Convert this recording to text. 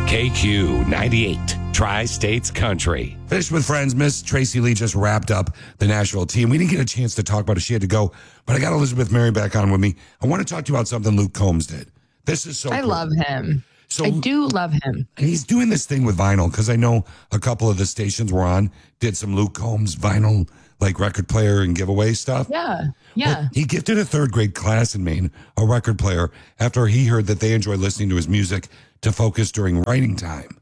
KQ 98, Tri-States Country. Fish with Friends. Miss Tracy Lee just wrapped up the Nashville team. We didn't get a chance to talk about it. She had to go, but I got Elizabeth Mary back on with me. I want to talk to you about something Luke Combs did. This is so I cool. love him. So, I do love him. And he's doing this thing with vinyl because I know a couple of the stations we're on did some Luke Combs vinyl, like record player and giveaway stuff. Yeah. Well, he gifted a third grade class in Maine a record player after he heard that they enjoy listening to his music to focus during writing time.